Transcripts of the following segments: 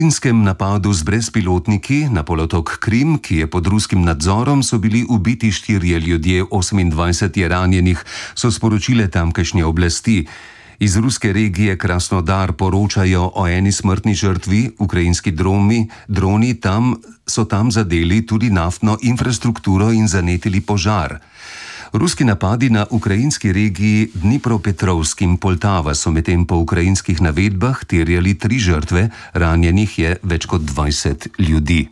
V ukrajinskem napadu z brezpilotniki na polotok Krim, ki je pod ruskim nadzorom, so bili ubiti 4 ljudje, 28 je ranjenih, so sporočile tamkajšnje oblasti. Iz ruske regije Krasnodar poročajo o eni smrtni žrtvi, ukrajinski droni so tam zadeli tudi naftno infrastrukturo in zanetili požar. Ruski napadi na ukrajinski regiji Dnipropetrovsk in Poltava so medtem po ukrajinskih navedbah terjali 3 žrtve, ranjenih je več kot 20 ljudi.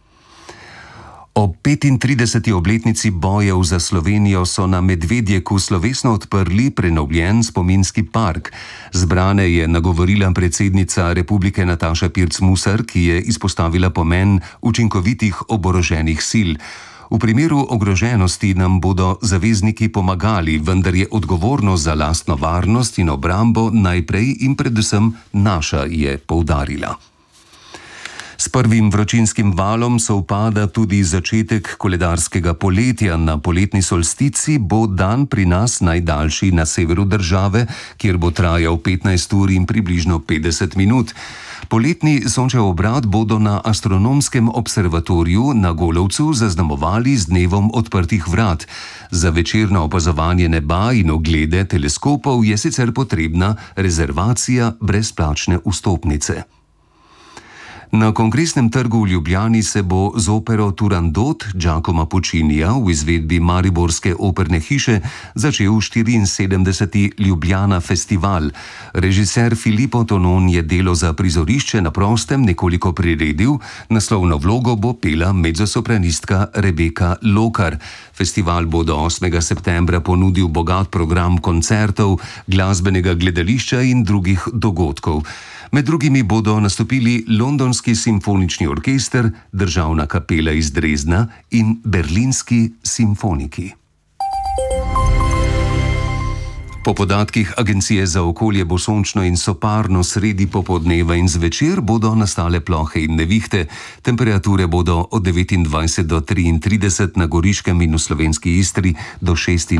Ob 35. obletnici bojev za Slovenijo so na Medvedjeku slovesno odprli prenovljen spominski park. Zbrane je nagovorila predsednica republike Nataša Pirc Musar, ki je izpostavila pomen učinkovitih oboroženih sil. V primeru ogroženosti nam bodo zavezniki pomagali, vendar je odgovornost za lastno varnost in obrambo najprej in predvsem naša, je poudarila. S prvim vročinskim valom sovpada tudi začetek koledarskega poletja. Na poletni solstici bo dan pri nas najdaljši na severu države, kjer bo trajal 15 ur in približno 50 minut. Poletni sončev obrat bodo na astronomskem observatoriju na Golovcu zaznamovali z dnevom odprtih vrat. Za večerno opazovanje neba in oglede teleskopov je sicer potrebna rezervacija brezplačne vstopnice. Na Kongresnem trgu v Ljubljani se bo z opero Turandot Giacomo Puccinija v izvedbi Mariborske operne hiše začel 74. Ljubljana festival. Režiser Filippo Tonon je delo za prizorišče na prostem nekoliko priredil, naslovno vlogo bo pela mezzosopranistka Rebeka Lokar. Festival bo do 8. septembra ponudil bogat program koncertov, glasbenega gledališča in drugih dogodkov. Med drugimi bodo nastopili Londonski simfonični orkester, Državna kapela iz Dresdna in Berlinski simfoniki. Po podatkih Agencije za okolje bo sončno in soparno sredi popoldneva in zvečer bodo nastale plohe in nevihte. Temperature bodo od 29 do 33 na Goriškem in v slovenski Istri do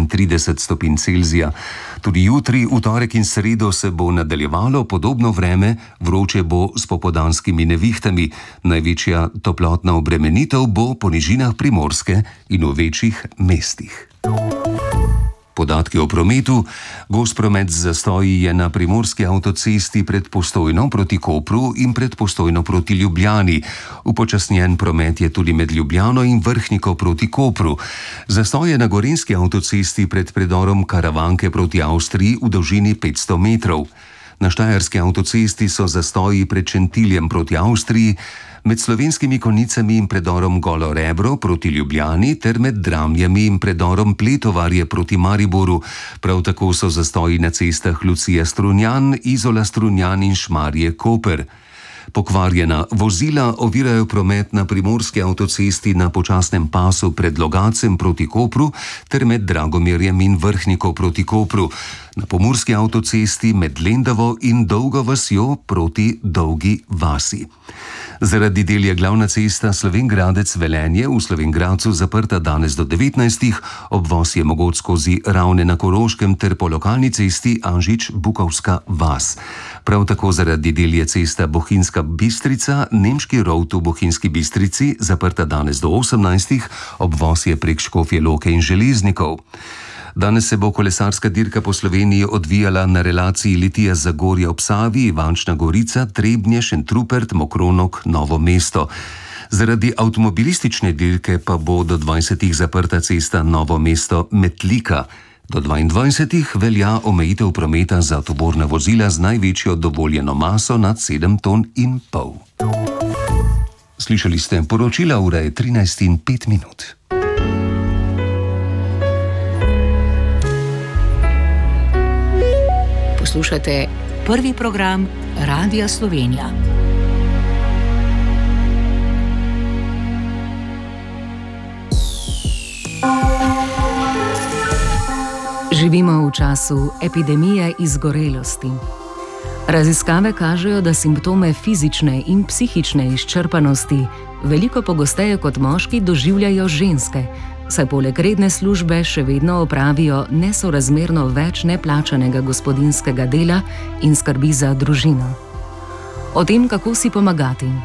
36 stopinj Celzija. Tudi jutri, v torek in sredo se bo nadaljevalo podobno vreme, vroče bo s popoldanskimi nevihtami. Največja toplotna obremenitev bo po nižinah Primorske in v večjih mestih. Podatki o prometu. Gost promet z zastoji je na primorski avtocesti pred Postojno proti Kopru in pred Postojno proti Ljubljani. Upočasnjen promet je tudi med Ljubljano in Vrhniko proti Kopru. Zastoj je na gorenjski avtocesti pred predorom Karavanke proti Avstriji v dolžini 500 metrov. Na štajerski avtocesti so zastoji pred Šentiljem proti Avstriji, med Slovenskimi Konjicami in predorom Golo Rebro proti Ljubljani ter med Dramljami in predorom Pletovarje proti Mariboru. Prav tako so zastoji na cestah Lucija Strunjan, Izola Strunjan in Šmarje Koper. Pokvarjena vozila ovirajo promet na primorski avtocesti na počasnem pasu pred Logacem proti Kopru ter med Dragomirjem in Vrhniko proti Kopru. Na pomurski avtocesti med Lendavo in Dolgo vasjo proti Dolgi vasi. Zaradi del je glavna cesta Slovenj Gradec-Velenje v Slovenj Gradcu zaprta danes do 19. Obvoz je mogoč skozi Ravne na Koroškem ter po lokalni cesti Anžič-Bukovska vas. Prav tako zaradi del je cesta Bohinjska Bistrica, Nemški rov v Bohinjski Bistrici zaprta danes do 18. Obvoz je prek Škofje Loke in Železnikov. Danes se bo kolesarska dirka po Sloveniji odvijala na relaciji Litija-Zagorje ob Savi, Ivančna Gorica, Trebnje, Šentrupert, Mokronok, Novo mesto. Zaradi avtomobilistične dirke pa bo do 20. zaprta cesta Novo mesto-Metlika. Do 22. velja omejitev prometa za tovorna vozila z največjo dovoljeno maso nad 7,5 ton. Slišali ste poročila, ura je 13:05. Poslušate prvi program Radia Slovenija. Živimo v času epidemije izgorelosti. Raziskave kažejo, da simptome fizične in psihične izčrpanosti veliko pogosteje kot moški doživljajo ženske, saj poleg redne službe še vedno opravijo nesorazmerno več neplačanega gospodinjskega dela in skrbi za družino. O tem, kako si pomagati